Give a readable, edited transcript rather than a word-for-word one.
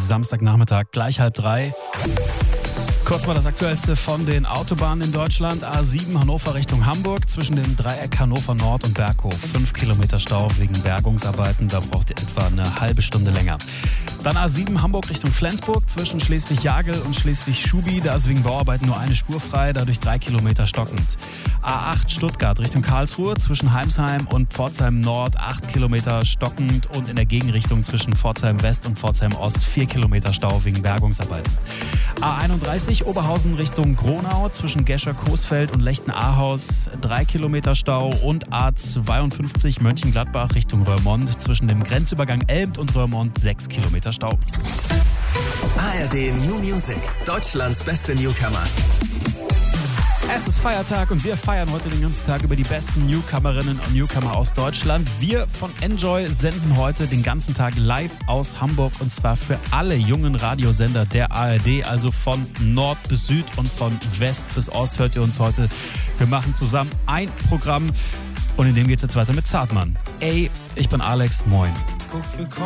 Samstagnachmittag, gleich 2:30. Kurz mal das Aktuellste von den Autobahnen in Deutschland. A7 Hannover Richtung Hamburg zwischen dem Dreieck Hannover Nord und Berghof. 5 Kilometer Stau wegen Bergungsarbeiten, da braucht ihr etwa eine halbe Stunde länger. Dann A7 Hamburg Richtung Flensburg zwischen Schleswig-Jagel und Schleswig-Schubi. Da ist wegen Bauarbeiten nur eine Spur frei, dadurch 3 Kilometer stockend. A8 Stuttgart Richtung Karlsruhe zwischen Heimsheim und Pforzheim Nord 8 Kilometer stockend und in der Gegenrichtung zwischen Pforzheim West und Pforzheim Ost 4 Kilometer Stau wegen Bergungsarbeiten. A31 Oberhausen Richtung Gronau zwischen Gescher-Coesfeld und Lechten-Ahaus 3 Kilometer Stau und A52 Mönchengladbach Richtung Roermond zwischen dem Grenzübergang Elbt und Roermond 6 Kilometer Stau. ARD New Music, Deutschlands beste Newcomer. Es ist Feiertag und wir feiern heute den ganzen Tag über die besten Newcomerinnen und Newcomer aus Deutschland. Wir von Enjoy senden heute den ganzen Tag live aus Hamburg und zwar für alle jungen Radiosender der ARD, also von Nord bis Süd und von West bis Ost hört ihr uns heute. Wir machen zusammen ein Programm und in dem geht es jetzt weiter mit Zartmann. Ey, ich bin Alex, moin. Guck, wir kommen